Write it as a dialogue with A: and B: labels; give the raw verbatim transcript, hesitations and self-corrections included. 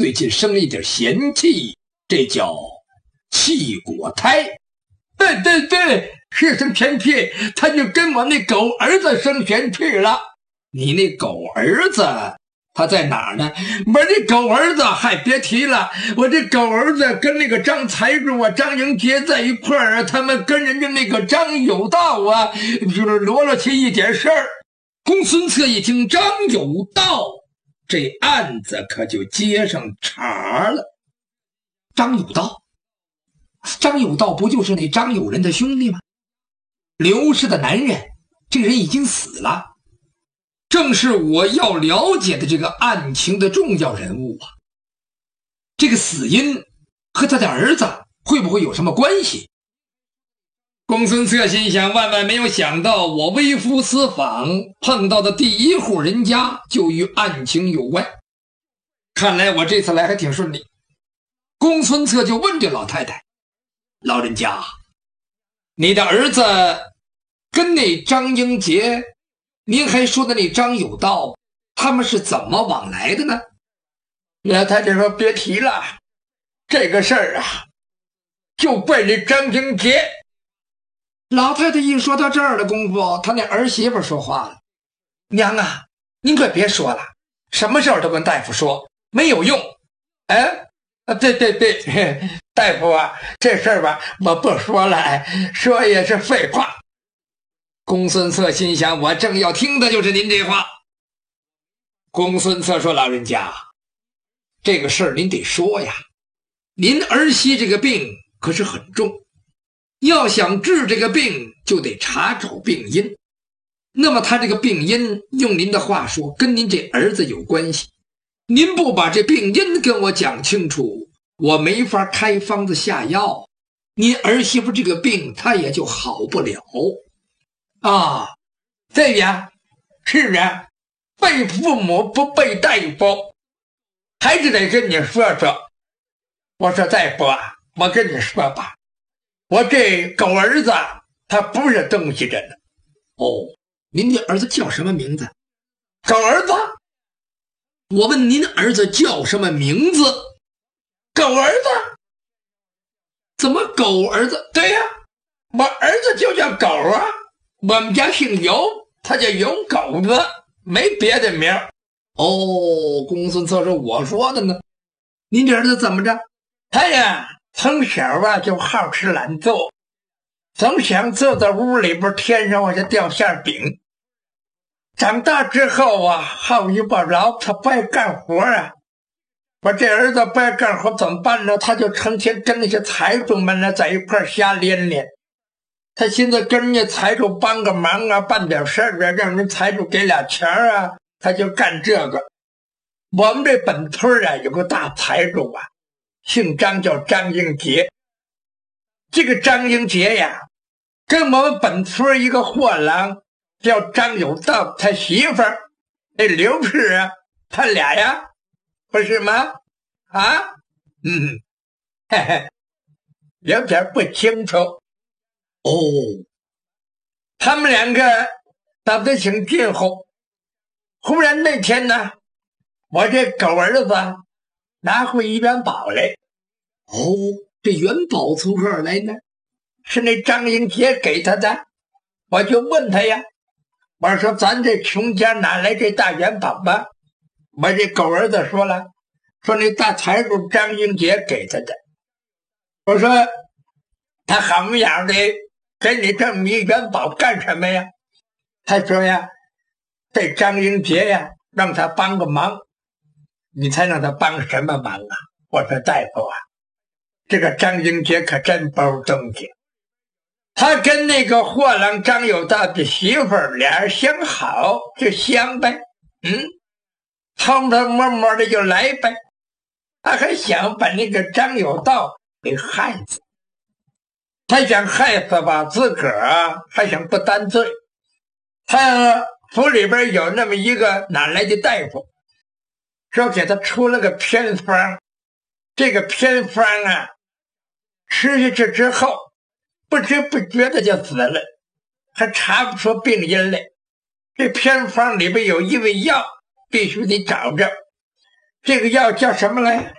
A: 最近生了一点嫌气，这叫气果胎。对对对，是生嫌气，他就跟我那狗儿子生嫌气了。你那狗儿子他在哪儿呢？我这狗儿子还别提了，我这狗儿子跟那个张财主啊、张英杰在一块儿，他们跟人家那个张有道啊，就是罗了起一点事儿。公孙策一听张有道，这案子可就接上茬了。张有道，张有道不就是那张友仁的兄弟吗？刘氏的男人，这个人已经死了。正是我要了解的这个案情的重要人物啊！这个死因和他的儿子会不会有什么关系？公孙策心想，万万没有想到，我微服私访碰到的第一户人家就与案情有关。看来我这次来还挺顺利。公孙策就问这老太太：“老人家，你的儿子跟那张英杰，您还说的那张有道，他们是怎么往来的呢？”老太太说：“别提了，这个事儿啊，就怪这张英杰。”老太太一说到这儿的功夫，她那儿媳妇说话了：“娘啊，您可别说了，什么事儿都跟大夫说，没有用。哎，啊，对对对，大夫啊，这事儿吧，我不说了，哎，说也是废话。”公孙策心想，我正要听的就是您这话。公孙策说：“老人家，这个事儿您得说呀，您儿媳这个病可是很重，要想治这个病就得查找病因。那么他这个病因，用您的话说，跟您这儿子有关系。您不把这病因跟我讲清楚，我没法开方子下药，您儿媳妇这个病她也就好不了。”啊，对呀，是啊，背父母不背大夫，还是得跟你说说。我说大夫啊，我跟你说吧，我这狗儿子他不是东西人。哦，您的儿子叫什么名字？狗儿子？我问您儿子叫什么名字？狗儿子？怎么狗儿子？对呀，我儿子就叫狗啊。我们家姓尤，他叫尤狗子，没别的名。哦，公孙策说：“我说的呢，您这儿子怎么着？他呀，从小啊就好吃懒做，总想坐在屋里边天上我就掉馅饼。长大之后啊，好一把牢，他不爱干活啊。我这儿子不爱干活怎么办呢？他就成天跟那些财主们呢在一块瞎连连。他现在跟人家财主帮个忙啊，办点事儿啊，让人财主给俩钱啊，他就干这个。我们这本村啊有个大财主啊，姓张，叫张英杰。这个张英杰呀，跟我们本村一个货郎叫张有道，他媳妇儿那刘氏啊，他俩呀，不是吗？啊，嗯，嘿嘿，有点不清楚。哦，他们两个打得挺近乎。忽然那天呢，我这狗儿子拿回一元宝来。哦，这元宝从何而来呢？是那张英杰给他的。我就问他呀，我说咱这穷家哪来这大元宝吧？我这狗儿子说了，说那大财主张英杰给他的。我说他好么样的给你这么一元宝干什么呀？他说呀，这张英杰呀，让他帮个忙。你猜让他帮什么忙啊？我说大夫啊，这个张英杰可真不是东西。他跟那个货郎张有道的媳妇儿俩人相好，就相呗。嗯，偷偷摸摸的就来呗。他还想把那个张有道给害死。他想害死吧，自个儿啊还想不担罪。他府里边有那么一个哪来的大夫，说给他出了个偏方。这个偏方啊，吃下去之后不知不觉的就死了，还查不出病因来。这偏方里边有一味药必须得找着，这个药叫什么来？